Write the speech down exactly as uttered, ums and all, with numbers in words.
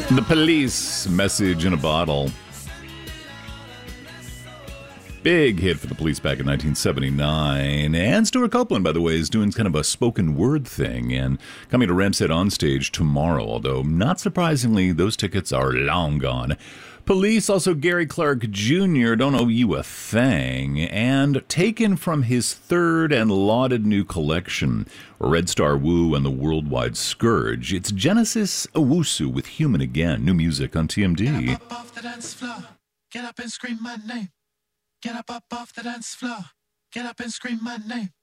The Police, Message in a Bottle. Big hit for the Police back in nineteen seventy-nine. And Stuart Copeland, by the way, is doing kind of a spoken word thing and coming to Ramshead on stage tomorrow, although not surprisingly, those tickets are long gone. Police, also Gary Clark Junior, Don't Owe You a Thing, and taken from his third and lauded new collection, Red Star Woo and the Worldwide Scourge. It's Genesis Owusu with Human Again, new music on T M D. Get up, up off the dance floor. Get up and scream my name. Get up, up off the dance floor. Get up and scream my name.